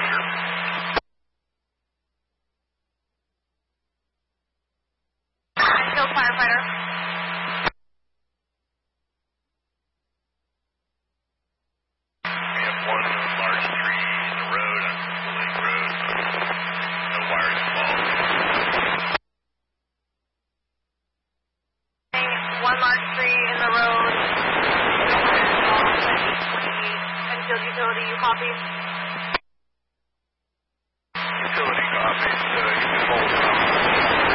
Go firefighter. We have one large tree in the road on Crystal Lake Road. No wires involved. One large tree in the road. Enfield Utility, you copy?